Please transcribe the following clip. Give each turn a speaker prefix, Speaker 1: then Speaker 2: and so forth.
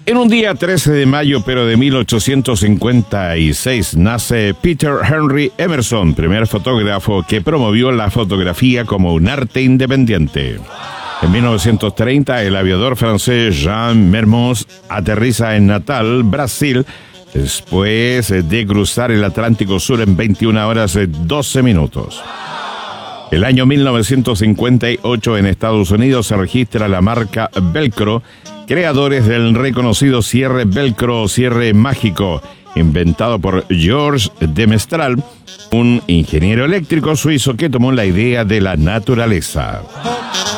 Speaker 1: En un día 13 de mayo, pero de 1856, nace Peter Henry Emerson, primer fotógrafo que promovió la fotografía como un arte independiente. En 1930, el aviador francés Jean Mermoz aterriza en Natal, Brasil, después de cruzar el Atlántico Sur en 21 horas 12 minutos. El año 1958 en Estados Unidos se registra la marca Velcro, creadores del reconocido cierre Velcro o cierre mágico, inventado por Georges de Mestral, un ingeniero eléctrico suizo que tomó la idea de la naturaleza.